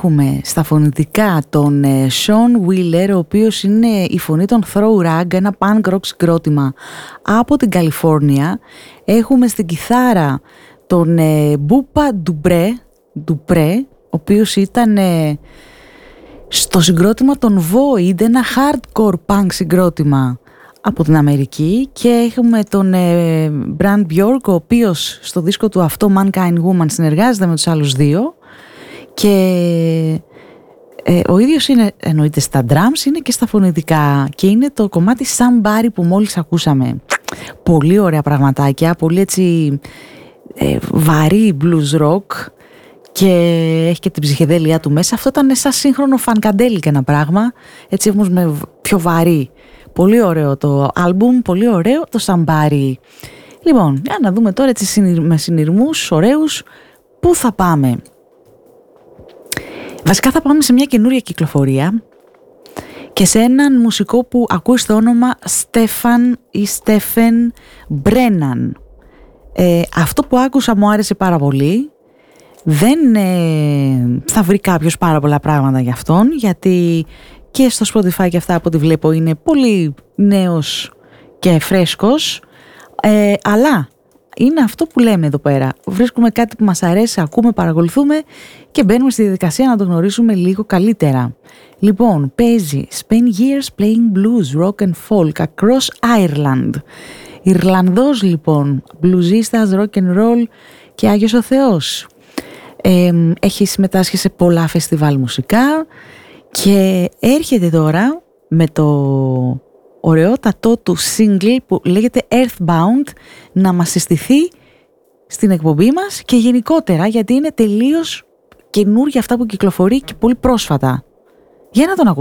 έχουμε στα φωνητικά τον Sean Wheeler, ο οποίος είναι η φωνή των Throw Rag, ένα punk rock συγκρότημα από την Καλιφόρνια. Έχουμε στην κιθάρα τον Boopa Dupre, ο οποίος ήταν στο συγκρότημα των Void, ένα hardcore punk συγκρότημα από την Αμερική, και έχουμε τον Brand Bjork, ο οποίος στο δίσκο του αυτό Mankind Woman συνεργάζεται με τους άλλους δύο, και ο ίδιος είναι, εννοείται, στα drums, είναι και στα φωνητικά, και είναι το κομμάτι Somebody που μόλις ακούσαμε. Πολύ ωραία πραγματάκια, πολύ έτσι βαρύ blues rock, και έχει και την ψυχεδέλειά του μέσα. Αυτό ήταν σαν σύγχρονο φανκαντέλικ ένα πράγμα, έτσι όμως με πιο βαρύ. Πολύ ωραίο το άλμπουμ, πολύ ωραίο το Somebody. Λοιπόν, για να δούμε τώρα έτσι με συνειρμούς ωραίους πού θα πάμε. Βασικά θα πάμε σε μια καινούρια κυκλοφορία και σε έναν μουσικό που ακούεις το όνομα Stephen Brennan. Αυτό που άκουσα μου άρεσε πάρα πολύ. Δεν θα βρει κάποιος πάρα πολλά πράγματα για αυτόν, γιατί και στο Spotify και αυτά από ό,τι βλέπω είναι πολύ νέος και φρέσκος, αλλά είναι αυτό που λέμε εδώ πέρα. Βρίσκουμε κάτι που μας αρέσει, ακούμε, παρακολουθούμε και μπαίνουμε στη διαδικασία να το γνωρίσουμε λίγο καλύτερα. Λοιπόν, παίζει Spend years playing blues, rock and folk across Ireland. Ιρλανδός λοιπόν, μπλουζίστας, rock and roll και Άγιος ο Θεός. Έχει συμμετάσχει σε πολλά φεστιβάλ μουσικά και έρχεται τώρα με το ωραιότατό του single που λέγεται Earthbound να μας συστηθεί στην εκπομπή μας και γενικότερα, γιατί είναι τελείως καινούργια αυτά που κυκλοφορεί και πολύ πρόσφατα. Για να τον ακούσουμε.